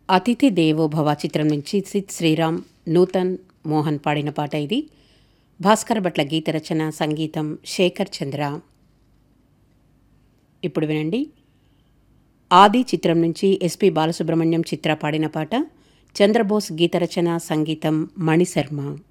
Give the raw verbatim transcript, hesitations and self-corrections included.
అతిథి దేవో భవ చిత్రం నుంచి సిద్ శ్రీరామ్, నూతన్ మోహన్ పాడిన పాట ఇది. భాస్కర్ భట్ల గీత రచన, సంగీతం శేఖర్ చంద్ర. ఇప్పుడు వినండి. ఆది చిత్రం నుంచి ఎస్పి బాలసుబ్రహ్మణ్యం, చిత్ర పాడిన పాట. చంద్రబోస్ గీత రచన, సంగీతం మణిశర్మ.